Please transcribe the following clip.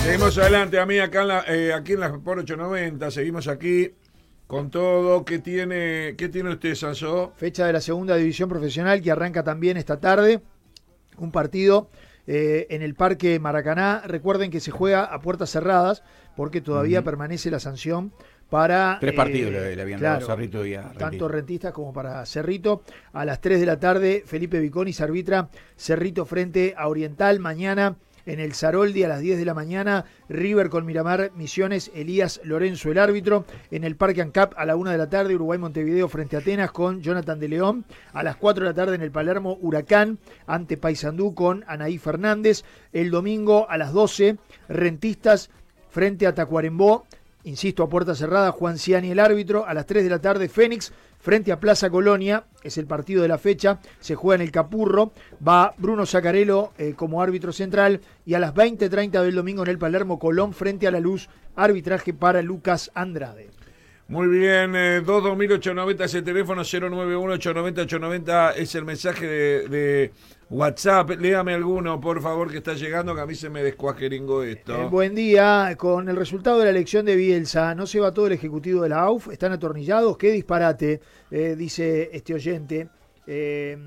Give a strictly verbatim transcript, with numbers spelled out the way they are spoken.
Seguimos adelante, a mí acá en la, eh, aquí en la por ochocientos noventa, seguimos aquí con todo. ¿Qué tiene, qué tiene usted, Sansó? Fecha de la segunda división profesional que arranca también esta tarde. Un partido eh, en el Parque Maracaná. Recuerden que se juega a puertas cerradas porque todavía uh-huh. permanece la sanción para... Tres eh, partidos le, le habían claro, dado Cerrito y a Rentistas. Tanto Rentistas como para Cerrito. A las tres de la tarde, Felipe Viconi se arbitra Cerrito frente a Oriental. Mañana en el Saroldi a las diez de la mañana, River con Miramar Misiones, Elías Lorenzo el árbitro. En el Parque ANCAP a la una de la tarde, Uruguay Montevideo frente a Atenas con Jonathan de León. A las cuatro de la tarde en el Palermo, Huracán ante Paysandú con Anaí Fernández. El domingo a las doce, Rentistas frente a Tacuarembó. Insisto, a puerta cerrada, Juan Ciani el árbitro. A las tres de la tarde, Fénix frente a Plaza Colonia, es el partido de la fecha, se juega en el Capurro, va Bruno Zaccarello eh, como árbitro central, y a las veinte treinta del domingo en el Palermo, Colón frente a La Luz, arbitraje para Lucas Andrade. Muy bien, eh, dos dos mil ochocientos noventa es el teléfono, cero nueve uno ochocientos noventa ochocientos noventa es el mensaje de, de WhatsApp. Léame alguno, por favor, que está llegando, que a mí se me descuajeringó esto. Eh, buen día, con el resultado de la elección de Bielsa, ¿no se va todo el ejecutivo de la A U F? ¿Están atornillados? ¡Qué disparate! Eh, dice este oyente. Eh,